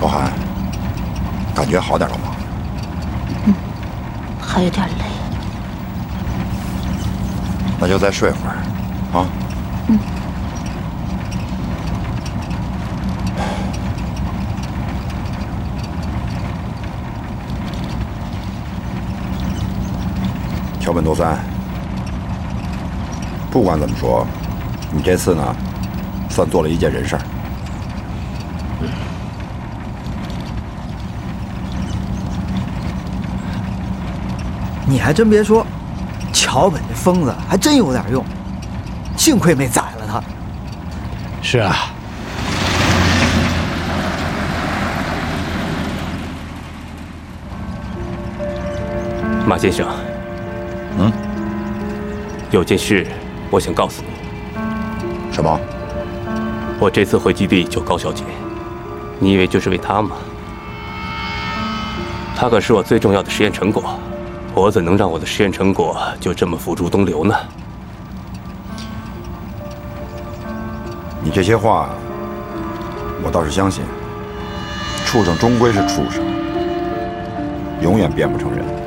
高寒，感觉好点了吗？ 还有点累。 那就再睡会儿，啊。桥本多三，不管怎么说，你这次呢，算做了一件人事儿。 你还真别说，桥本这疯子还真有点用，幸亏没宰了他。 是啊。 马先生，有件事我想告诉你。 什么？ 我这次回基地救高小姐，你以为就是为她吗？她可是我最重要的实验成果，我怎能让我的实验成果就这么付诸东流呢？ 你这些话，我倒是相信。畜生终归是畜生，永远变不成人。